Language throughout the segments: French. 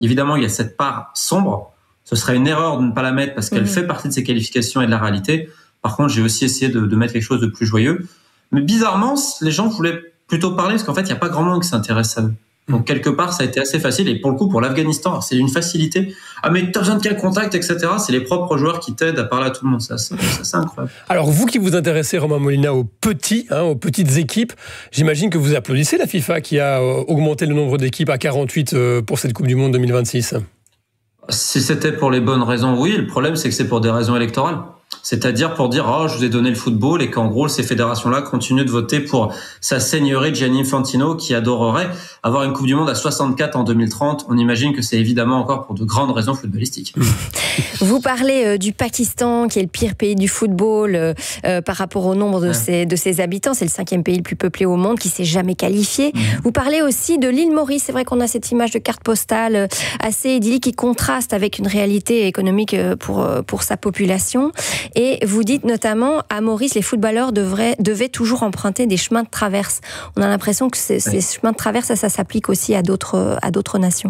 Évidemment, il y a cette part sombre. Ce serait une erreur de ne pas la mettre parce qu'elle fait partie de ces qualifications et de la réalité. Par contre, j'ai aussi essayé de mettre quelque chose de plus joyeux. Mais bizarrement, les gens voulaient plutôt parler parce qu'en fait, il n'y a pas grand monde qui s'intéresse à eux. Donc, quelque part, ça a été assez facile. Et pour le coup, pour l'Afghanistan, c'est une facilité. Ah, mais t'as besoin de quel contact, etc. C'est les propres joueurs qui t'aident à parler à tout le monde. Ça, c'est incroyable. Alors, vous qui vous intéressez, Romain Molina, aux petites équipes, j'imagine que vous applaudissez la FIFA qui a augmenté le nombre d'équipes à 48 pour cette Coupe du Monde 2026. Si c'était pour les bonnes raisons, oui. Le problème, c'est que c'est pour des raisons électorales. C'est-à-dire pour dire je vous ai donné le football et qu'en gros ces fédérations-là continuent de voter pour sa seigneurie Gianni Infantino qui adorerait avoir une Coupe du Monde à 64 en 2030. On imagine que c'est évidemment encore pour de grandes raisons footballistiques. Vous parlez du Pakistan qui est le pire pays du football par rapport au nombre de ses habitants. C'est le 5e pays le plus peuplé au monde qui s'est jamais qualifié. Vous parlez aussi de l'île Maurice. C'est vrai qu'on a cette image de carte postale assez idyllique qui contraste avec une réalité économique pour sa population. Et vous dites notamment, à Maurice, les footballeurs devaient toujours emprunter des chemins de traverse. On a l'impression que ces chemins de traverse, ça s'applique aussi à d'autres nations.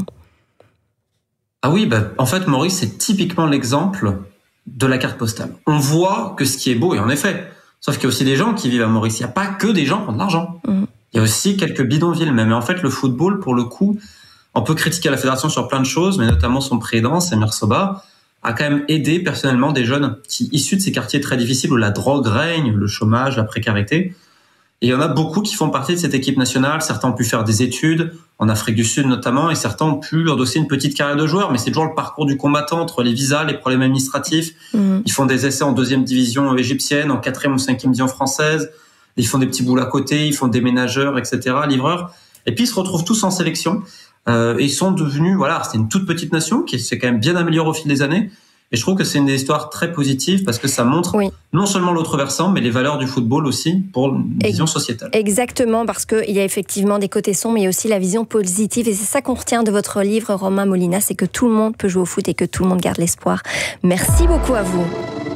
Ah oui, en fait, Maurice, c'est typiquement l'exemple de la carte postale. On voit que ce qui est beau, et en effet, sauf qu'il y a aussi des gens qui vivent à Maurice. Il n'y a pas que des gens qui ont de l'argent. Il y a aussi quelques bidonvilles. Mais en fait, le football, pour le coup, on peut critiquer la fédération sur plein de choses, mais notamment son président, Samir Soba, a quand même aidé personnellement des jeunes issus de ces quartiers très difficiles où la drogue règne, le chômage, la précarité. Et il y en a beaucoup qui font partie de cette équipe nationale. Certains ont pu faire des études, en Afrique du Sud notamment, et certains ont pu endosser une petite carrière de joueur. Mais c'est toujours le parcours du combattant entre les visas, les problèmes administratifs. Ils font des essais en 2e division égyptienne, en 4e ou 5e division française. Ils font des petits boulots à côté, ils font des ménageurs, etc., livreurs. Et puis ils se retrouvent tous en sélection. Et ils sont devenus, c'est une toute petite nation qui s'est quand même bien améliorée au fil des années. Et je trouve que c'est une histoire très positive parce que ça montre non seulement l'autre versant, mais les valeurs du football aussi pour une vision sociétale. Exactement, parce qu'il y a effectivement des côtés sombres, mais il y a aussi la vision positive. Et c'est ça qu'on retient de votre livre, Romain Molina, c'est que tout le monde peut jouer au foot et que tout le monde garde l'espoir. Merci beaucoup à vous.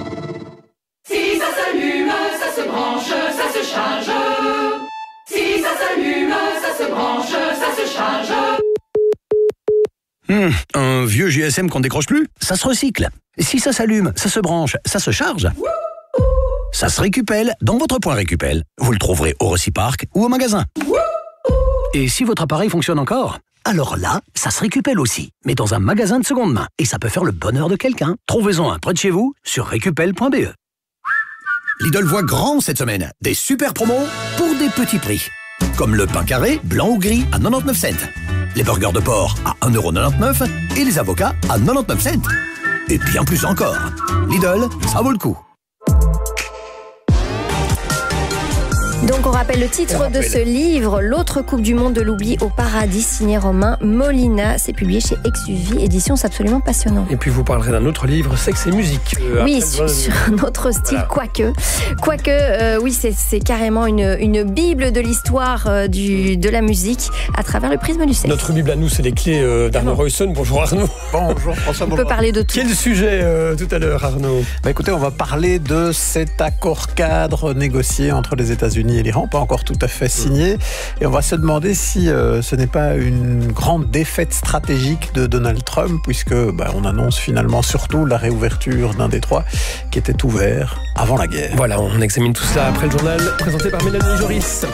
Si ça s'allume, ça se branche, ça se charge. Si ça s'allume, ça se branche, ça se charge. Un vieux GSM qu'on décroche plus, ça se recycle. Si ça s'allume, ça se branche, ça se charge. Ça se récupère dans votre point Récupel. Vous le trouverez au Reciparc ou au magasin. Et si votre appareil fonctionne encore, alors là, ça se récupère aussi, mais dans un magasin de seconde main. Et ça peut faire le bonheur de quelqu'un. Trouvez-en un près de chez vous sur récupel.be. Lidl voit grand cette semaine. Des super promos pour des petits prix. Comme le pain carré, blanc ou gris, à 99 cents. Les burgers de porc à 1,99€ et les avocats à 99 cents. Et bien plus encore. Lidl, ça vaut le coup. Donc on rappelle le titre de ce livre, L'autre Coupe du Monde de l'oubli au paradis, signé Romain Molina. C'est publié chez Exuvie Éditions, c'est absolument passionnant. Et puis vous parlerez d'un autre livre, Sexe et musique. Oui, sur un autre style, quoique, oui, c'est carrément une bible de l'histoire de la musique à travers le prisme du sexe. Notre bible à nous, c'est les clés d'Arnaud Royston. Bonjour Arnaud. Bonjour François. On peut parler de tout. Quel sujet tout à l'heure, Arnaud? Écoutez, on va parler de cet accord cadre négocié entre les États-Unis et l'Iran, pas encore tout à fait signé, et on va se demander si ce n'est pas une grande défaite stratégique de Donald Trump, puisque on annonce finalement surtout la réouverture d'un détroit qui était ouvert avant la guerre. Voilà, on examine tout ça après le journal présenté par Mélanie Joris.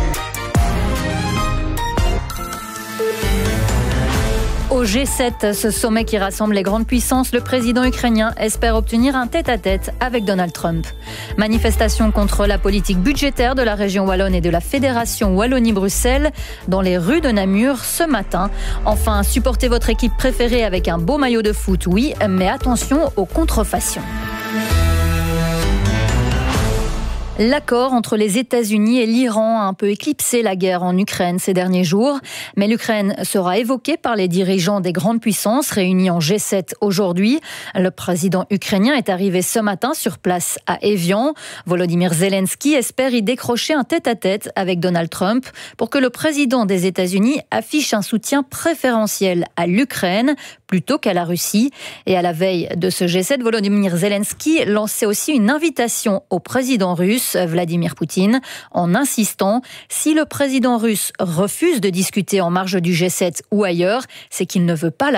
Au G7, ce sommet qui rassemble les grandes puissances, le président ukrainien espère obtenir un tête-à-tête avec Donald Trump. Manifestation contre la politique budgétaire de la région wallonne et de la Fédération Wallonie-Bruxelles dans les rues de Namur ce matin. Enfin, supportez votre équipe préférée avec un beau maillot de foot, oui, mais attention aux contrefaçons. L'accord entre les États-Unis et l'Iran a un peu éclipsé la guerre en Ukraine ces derniers jours. Mais l'Ukraine sera évoquée par les dirigeants des grandes puissances réunis en G7 aujourd'hui. Le président ukrainien est arrivé ce matin sur place à Évian. Volodymyr Zelensky espère y décrocher un tête-à-tête avec Donald Trump pour que le président des États-Unis affiche un soutien préférentiel à l'Ukraine plutôt qu'à la Russie. Et à la veille de ce G7, Volodymyr Zelensky lançait aussi une invitation au président russe russe Vladimir Poutine en insistant « Si le président russe refuse de discuter en marge du G7 ou ailleurs, c'est qu'il ne veut pas la paix ».